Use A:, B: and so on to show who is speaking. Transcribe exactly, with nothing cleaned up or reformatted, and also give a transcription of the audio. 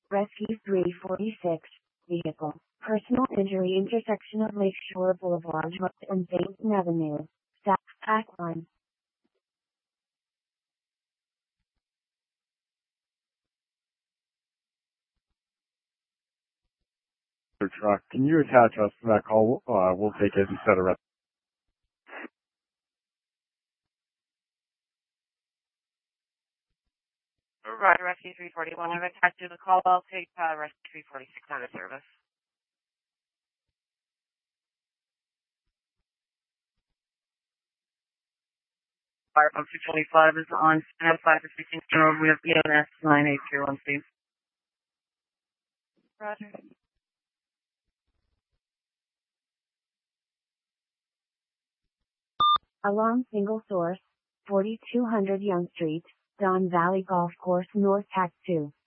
A: Rescue three forty-six, vehicle, personal injury intersection of Lakeshore Boulevard West and Basin Avenue, Staff, Ackline.
B: Truck. Can you attach us to that call? Uh, we'll take it instead of rest.
C: Roger, Rescue three forty-one. I've attached to the call. I'll take uh, Rescue three forty-six out of service. Fire pump two twenty-five is on five for sixteen Road. We have E M S nine eight two one, please. Roger.
A: Alarm single source, forty-two hundred Young Street, Don Valley Golf Course North Tact two.